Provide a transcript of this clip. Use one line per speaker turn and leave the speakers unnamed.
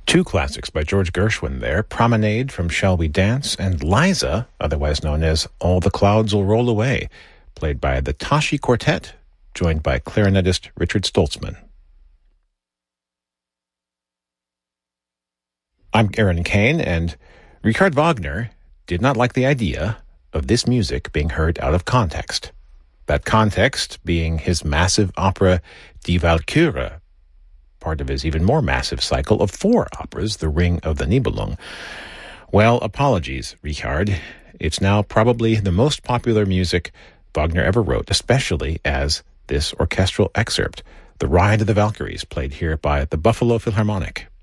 Two classics by George Gershwin there, Promenade from Shall We Dance, and Liza, otherwise known as All the Clouds Will Roll Away, played by the Tashi Quartet, joined by clarinetist Richard Stoltzman. I'm Aaron Kane, and Richard Wagner did not like the idea of this music being heard out of context. That context being his massive opera Die Walküre, part of his even more massive cycle of 4 operas, The Ring of the Nibelung. Well, apologies, Richard. It's now probably the most popular music Wagner ever wrote, especially as this orchestral excerpt, The Ride of the Valkyries, played here by the Buffalo Philharmonic.